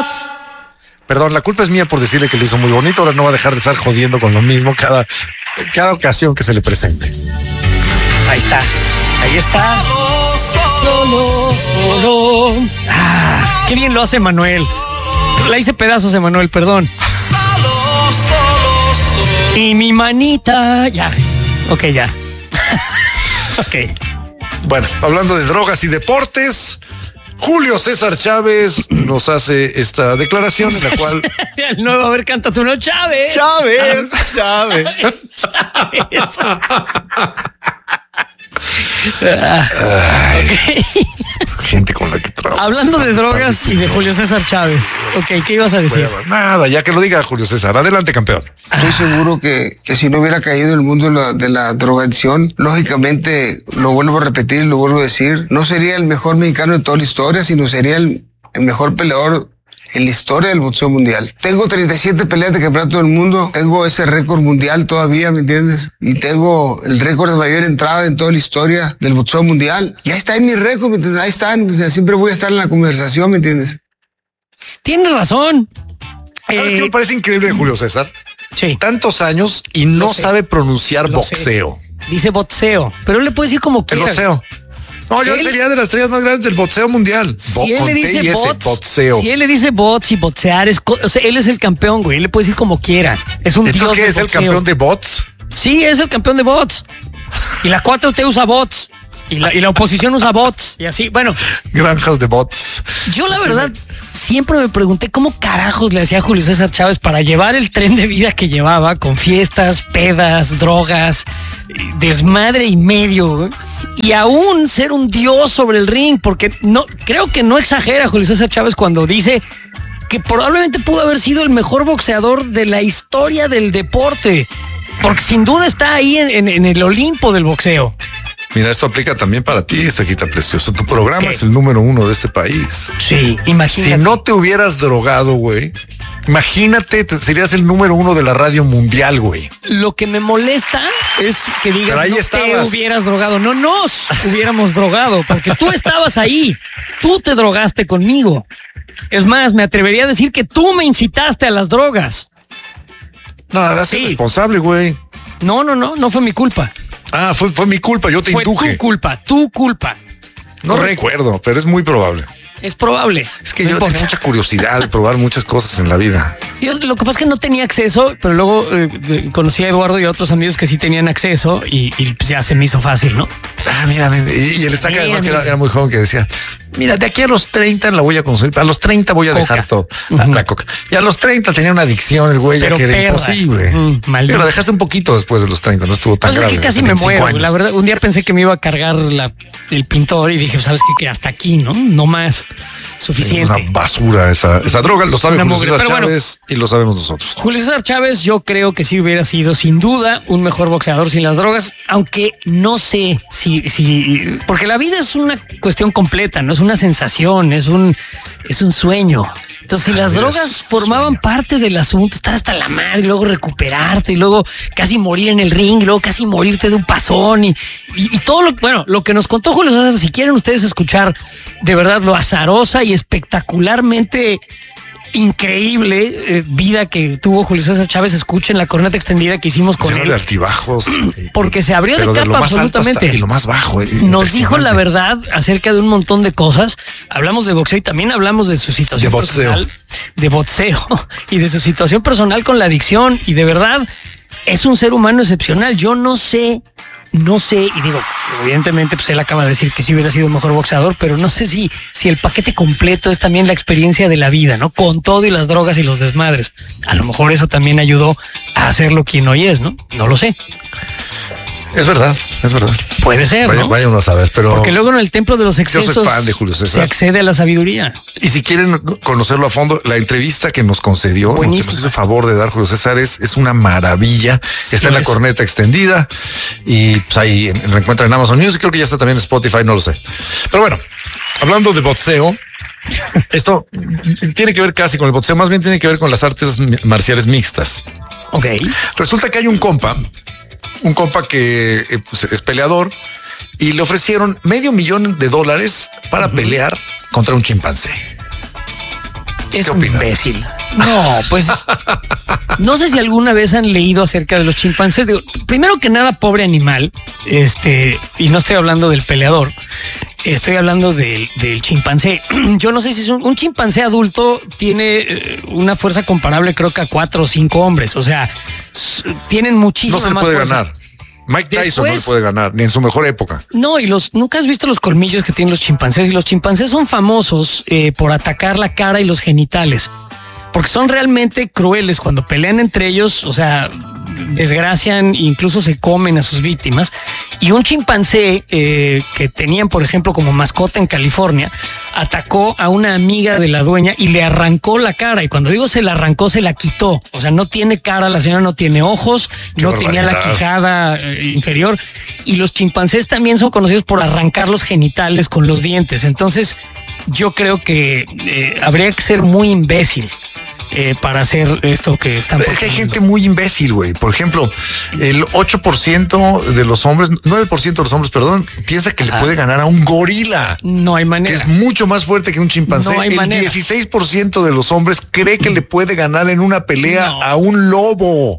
drogas. Perdón, la culpa es mía por decirle que lo hizo muy bonito. Ahora no va a dejar de estar jodiendo con lo mismo cada ocasión que se le presente. Ahí está. Ahí está. Solo. Ah, qué bien lo hace Manuel. La hice pedazos, Emanuel, perdón. Y mi manita. Ya. Ok, ya. Ok. Bueno, hablando de drogas y deportes, Julio César Chávez nos hace esta declaración en la cual... El nuevo, a ver, cántate uno, Chávez. Chávez. Okay. Gente con la que trabajo. Hablando de drogas y de Julio César Chávez. Ok, ¿qué ibas a decir? Bueno, nada, ya que lo diga Julio César. Adelante, campeón. Estoy seguro que si no hubiera caído en el mundo de la drogadicción, lógicamente, lo vuelvo a repetir, lo vuelvo a decir, no sería el mejor mexicano de toda la historia, sino sería el mejor peleador en la historia del boxeo mundial. Tengo 37 peleas de campeonato del mundo, tengo ese récord mundial todavía, ¿me entiendes? Y tengo el récord de mayor entrada en toda la historia del boxeo mundial. Y ahí está en mi récord, ¿me entiendes? Ahí están, o sea, siempre voy a estar en la conversación, ¿me entiendes? Tienes razón. ¿Sabes qué me parece increíble de Julio César? Sí. Tantos años y no sabe pronunciar boxeo. Dice boxeo, pero él le puede decir como quiera. El boxeo. No, yo sería de las estrellas más grandes del boxeo mundial. Si él le dice boxeo. Si él le dice bots y boxear, o sea, él es el campeón, güey. Él le puede decir como quiera. Es un dios. ¿Qué es el campeón de bots? Sí, es el campeón de bots. Y la 4T usa bots. Y la oposición usa bots. Y así, bueno. Granjas de bots. Yo, la verdad, siempre me pregunté cómo carajos le hacía Julio César Chávez para llevar el tren de vida que llevaba, con fiestas, pedas, drogas, desmadre y medio, güey. Y aún ser un dios sobre el ring, porque no, creo que no exagera Julio César Chávez cuando dice que probablemente pudo haber sido el mejor boxeador de la historia del deporte, porque sin duda está ahí en el Olimpo del boxeo. Mira, esto aplica también para ti, Estequita Precioso. Tu programa es el número 1 de este país. Sí, imagínate. Si no te hubieras drogado, güey, imagínate, serías el número 1 de la radio mundial, güey. Lo que me molesta es que digas te hubieras drogado. No nos hubiéramos drogado, porque tú estabas ahí. Tú te drogaste conmigo. Es más, me atrevería a decir que tú me incitaste a las drogas. Nada, sí. Responsable, güey. No fue mi culpa. Ah, fue mi culpa, yo te induje. Fue tu culpa. No recuerdo, pero es muy probable. Es probable. Es que yo tengo mucha curiosidad de probar muchas cosas en la vida. Yo lo que pasa es que no tenía acceso, pero luego conocí a Eduardo y a otros amigos que sí tenían acceso y pues ya se me hizo fácil, ¿no? Ah, mira, y el estaca además que era muy joven que decía, mira, de aquí a los 30 la voy a consumir, a los 30 voy a dejar todo, la coca. Y a los 30 tenía una adicción el güey, ya que era imposible. Pero la dejaste un poquito después de los 30, no estuvo tan grave. Es que casi me muero, años. La verdad, un día pensé que me iba a cargar el pintor y dije, ¿sabes qué? Que hasta aquí, ¿no? No más. Suficiente. Una basura esa droga, lo sabe Julio César Chávez y lo sabemos nosotros. Julio César Chávez, yo creo que sí hubiera sido sin duda un mejor boxeador sin las drogas, aunque no sé si porque la vida es una cuestión completa, no es una sensación, es un sueño. Entonces, si las drogas formaban parte del asunto, estar hasta la madre, y luego recuperarte, y luego casi morir en el ring, y luego casi morirte de un pasón, y todo lo que nos contó Julio César, si quieren ustedes escuchar de verdad lo azarosa y espectacularmente increíble vida que tuvo Julio César Chávez, escuchen la corneta extendida que hicimos con él. De altibajos. Porque se abrió de capa absolutamente. Y lo más bajo. Nos dijo la verdad acerca de un montón de cosas. Hablamos de boxeo y también hablamos de su situación personal. De boxeo. Y de su situación personal con la adicción. Y de verdad, es un ser humano excepcional. Yo no sé, y digo, evidentemente pues él acaba de decir que sí hubiera sido un mejor boxeador, pero no sé si el paquete completo es también la experiencia de la vida, ¿no? Con todo y las drogas y los desmadres. A lo mejor eso también ayudó a hacerlo quien hoy es, ¿no? No lo sé. Es verdad. Puede ser, ¿no? Vaya uno a saber, pero... Porque luego en el templo de los excesos yo soy fan de Julio César. Se accede a la sabiduría. Y si quieren conocerlo a fondo, la entrevista que nos concedió, que nos hizo favor de dar Julio César, es una maravilla. Sí, está en la corneta extendida y pues ahí la encuentran en Amazon Music. Creo que ya está también en Spotify, no lo sé. Pero bueno, hablando de boxeo, esto tiene que ver casi con el boxeo, más bien tiene que ver con las artes marciales mixtas. Ok. Resulta que hay un compa que pues, es peleador y le ofrecieron $500,000 para pelear contra un chimpancé. Es un imbécil. No, pues no sé si alguna vez han leído acerca de los chimpancés. Digo, primero que nada, pobre animal, y no estoy hablando del peleador, estoy hablando del chimpancé. Yo no sé si es un chimpancé adulto tiene una fuerza comparable, creo que a 4 o 5 hombres. O sea, tienen muchísima más fuerza. No se le puede ganar. Mike Tyson no le puede ganar, ni en su mejor época. No, y nunca has visto los colmillos que tienen los chimpancés. Y los chimpancés son famosos por atacar la cara y los genitales. Porque son realmente crueles cuando pelean entre ellos, o sea, desgracian, incluso se comen a sus víctimas. Y un chimpancé que tenían, por ejemplo, como mascota en California, atacó a una amiga de la dueña y le arrancó la cara. Y cuando digo se la arrancó, se la quitó. O sea, no tiene cara, la señora no tiene ojos, no tenía la quijada inferior. Y los chimpancés también son conocidos por arrancar los genitales con los dientes. Entonces, yo creo que habría que ser muy imbécil para hacer esto que están proponiendo. Es que hay gente muy imbécil, güey. Por ejemplo, el 8% de los hombres, 9% de los hombres, perdón, piensa que le puede ganar a un gorila. No hay manera. Que es mucho más fuerte que un chimpancé. No hay manera. 16% de los hombres cree que le puede ganar en una pelea a un lobo.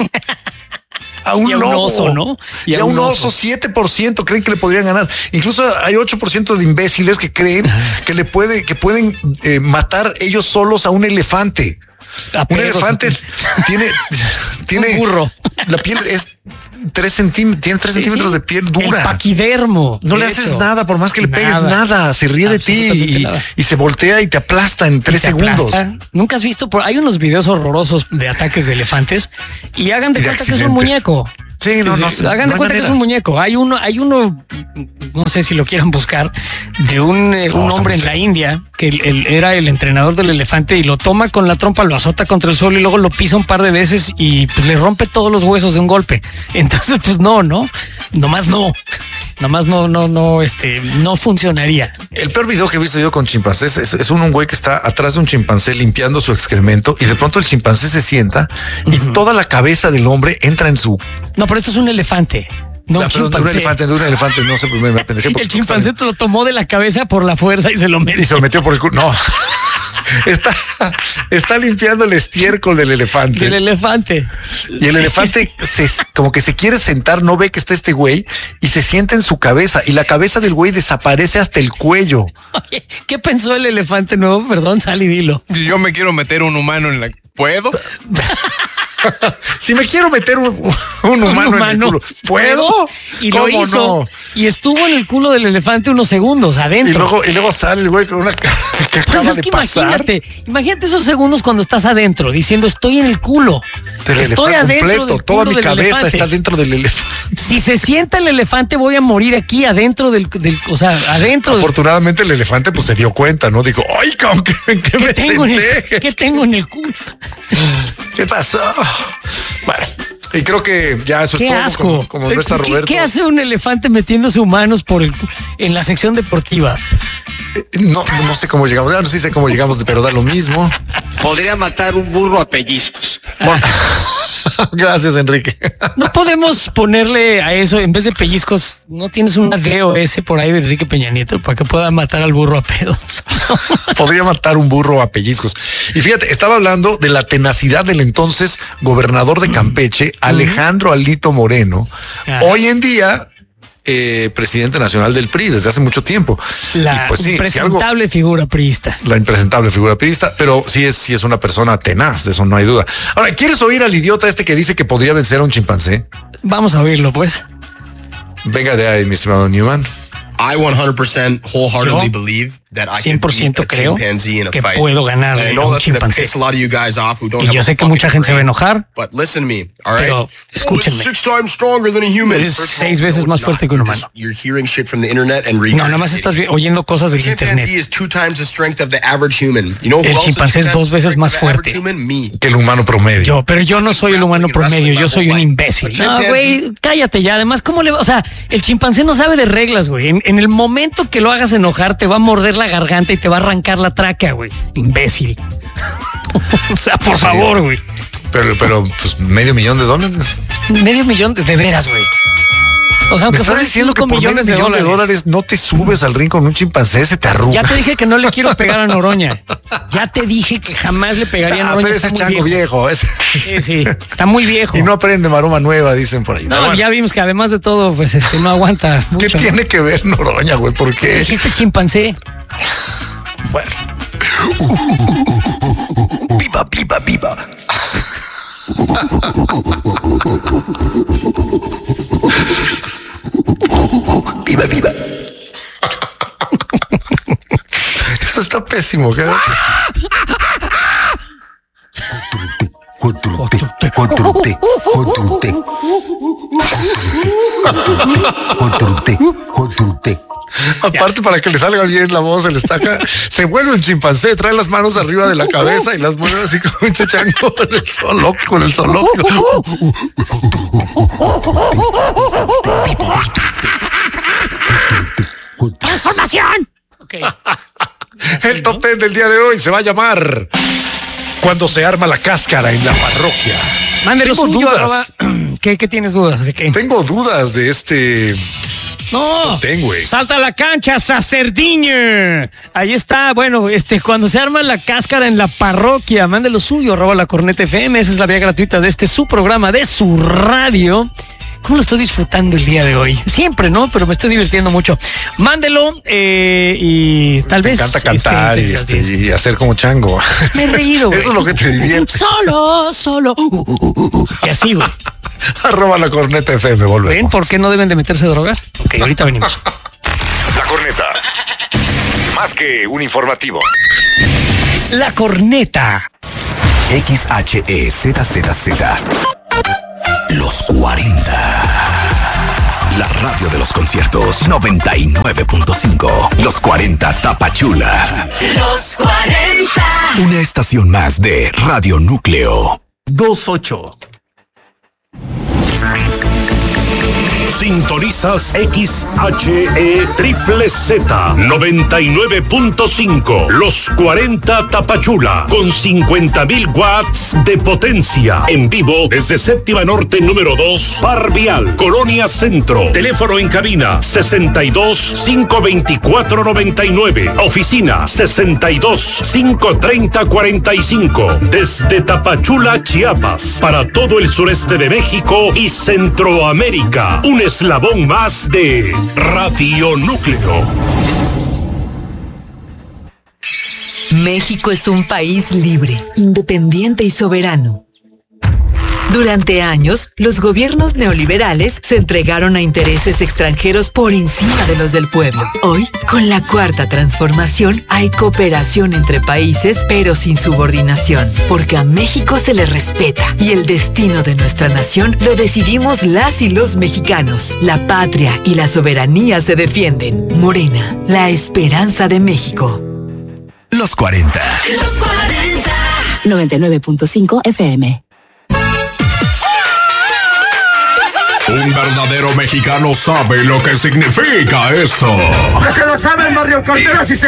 A un lobo. Oso, ¿no? Y a un oso, 7% creen que le podrían ganar. Incluso hay 8% de imbéciles que creen que pueden matar ellos solos a un elefante. Un elefante tiene un burro. La piel es 3 centímetros, tiene 3 centímetros de piel dura. El paquidermo. No le haces nada, por más que le pegues nada. Se ríe de ti y se voltea y te aplasta en 3 segundos. Nunca has visto, hay unos videos horrorosos de ataques de elefantes y hagan de cuenta que es un muñeco. Sí, no sé. Hagan de cuenta que es un muñeco. Hay uno, no sé si lo quieran buscar, de un hombre en la India que él era el entrenador del elefante y lo toma con la trompa, lo azota contra el suelo y luego lo pisa un par de veces y pues le rompe todos los huesos de un golpe. Entonces, pues nomás no funcionaría. El peor video que he visto yo con chimpancés es un güey que está atrás de un chimpancé limpiando su excremento y de pronto el chimpancé se sienta y toda la cabeza del hombre entra en su... No, pero esto es un elefante. No, un chimpancé. De un elefante, no sé, me pendejé. El chimpancé te lo tomó de la cabeza por la fuerza y se lo metió. Y se lo metió por el culo. No. Está limpiando el estiércol del elefante. Del elefante. Y el elefante como que se quiere sentar, no ve que está este güey y se sienta en su cabeza y la cabeza del güey desaparece hasta el cuello. Oye, ¿qué pensó el elefante nuevo? Perdón, sal y dilo. Yo me quiero meter un humano en la... ¿Puedo? Si me quiero meter un humano en el culo, ¿puedo? Y lo hizo. No? Y estuvo en el culo del elefante unos segundos adentro. Y luego sale el güey con una cara que acaba de pasar. Imagínate esos segundos cuando estás adentro diciendo estoy en el culo. Estoy adentro completo, del toda culo mi del cabeza elefante. está dentro del elefante. Si se sienta el elefante voy a morir aquí adentro o sea, adentro. Afortunadamente el elefante pues se dio cuenta, ¿no? Dijo, ¡ay, ¿qué me senté? ¿Qué tengo en el culo? ¿Qué pasó? Bueno, y creo que ya eso es todo. Asco. Como no está Roberto. ¿Qué hace un elefante metiéndose humanos en la sección deportiva? No sé cómo llegamos. Ya no sé cómo llegamos, pero da lo mismo. Podría matar un burro a pellizcos. Gracias, Enrique. No podemos ponerle a eso, en vez de pellizcos, ¿no tienes un DOS por ahí de Enrique Peña Nieto para que pueda matar al burro a pedos? Podría matar un burro a pellizcos. Y fíjate, estaba hablando de la tenacidad del entonces gobernador de Campeche, Alejandro Alito Moreno. Hoy en día... presidente nacional del PRI desde hace mucho tiempo. La impresentable figura priista. La impresentable figura priista, pero sí es una persona tenaz, de eso no hay duda. Ahora, ¿quieres oír al idiota este que dice que podría vencer a un chimpancé? Vamos a oírlo, pues. Venga de ahí, mi estimado Newman. I 100% wholeheartedly believe that I can beat a creo chimpanzee in a que fight. puedo ganar I a know un that's going to chimpancé. piss a lot of you guys off who don't Y have yo a sé que fucking mucha gente se va a brain. enojar. But listen to me, all right? Pero escúchenme. It's 6 times stronger than a human. Es First of 6 all, veces no, más it's fuerte not. que un humano. You're hearing shit from the internet and No, nada más estás oyendo cosas del internet. Chimpanzee is 2 times the strength of the average human. You know who El else chimpancé es 2 veces más fuerte. Que el humano promedio. Pero yo no soy el humano promedio, yo soy un imbécil. No, güey, cállate ya. Además, ¿cómo le va? O sea, el chimpancé no sabe de reglas, güey. En el momento que lo hagas enojar, te va a morder la garganta y te va a arrancar la tráquea, güey. Imbécil. O sea, por favor, güey. Pero, pues, $500,000. $500,000 de veras, güey. O sea, aunque ¿me estás diciendo que por $1 millón de dólares no te subes al ring con un chimpancé? Se te arruga. Ya te dije que no le quiero pegar a Noroña. Ya te dije que jamás le pegaría a Noroña. Pero ese chango viejo. Sí, está muy viejo. Y no aprende maroma nueva, dicen por ahí. No, bueno. Ya vimos que además de todo, pues no aguanta mucho. ¿Qué tiene que ver Noroña, güey? ¿Por qué? Dijiste chimpancé. Bueno. Viva, viva, viva. Viva, viva. Eso está pésimo, ¿qué? Aparte, para que le salga bien la voz, el estaca, se vuelve un chimpancé, trae las manos arriba de la cabeza y las mueve así como un chachango con el solóquio. ¡Transformación! Okay. El top 10 del día de hoy se va a llamar Cuando se arma la cáscara en la parroquia. Mándelos dudas. ¿Qué tienes dudas? ¿De qué? Tengo dudas de este... No, güey. Salta a la cancha, Sacerdiño. Ahí está, bueno, cuando se arma la cáscara en la parroquia, mande lo suyo, @lacorneta.fm, esa es la vía gratuita de su programa, de su radio. ¿Cómo lo estoy disfrutando el día de hoy? Siempre, ¿no? Pero me estoy divirtiendo mucho. Mándelo y tal vez... Me encanta cantar y hacer como chango. Me he reído, güey. Eso es lo que te divierte. Solo. Y así, güey. @lacorneta.fm, volvemos. ¿Ven por qué no deben de meterse drogas? Ok, ahorita venimos. La Corneta. Más que un informativo. La Corneta. XHEZZZ. Los 40. La radio de los conciertos 99.5. Los 40 Tapachula. Los 40. Una estación más de Radio Núcleo. 28. Sintonizas XHE Triple Z 99.5. Los 40 Tapachula con 50,000 watts de potencia. En vivo desde Séptima Norte número 2, Par Vial, Colonia Centro. Teléfono en cabina 62-524-99. Oficina 62-530-45. Desde Tapachula, Chiapas, para todo el sureste de México y Centroamérica. Un eslabón más de Radio Núcleo. México es un país libre, independiente y soberano. Durante años, los gobiernos neoliberales se entregaron a intereses extranjeros por encima de los del pueblo. Hoy, con la Cuarta Transformación, hay cooperación entre países, pero sin subordinación, porque a México se le respeta y el destino de nuestra nación lo decidimos las y los mexicanos. La patria y la soberanía se defienden. Morena, la esperanza de México. Los 40. Los 40. 99.5 FM. Un verdadero mexicano sabe lo que significa esto. ¡Que se lo saben, Mario Carteras y